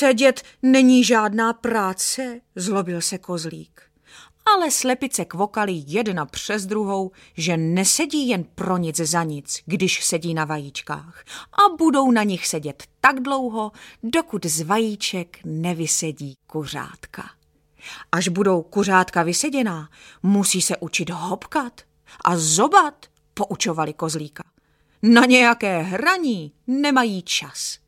Sedět není žádná práce, zlobil se kozlík. Ale slepice kvokali jedna přes druhou, že nesedí jen pro nic za nic, když sedí na vajíčkách, a budou na nich sedět tak dlouho, dokud z vajíček nevysedí kuřátka. Až budou kuřátka vyseděná, musí se učit hopkat a zobat, poučovali kozlíka. Na nějaké hraní nemají čas.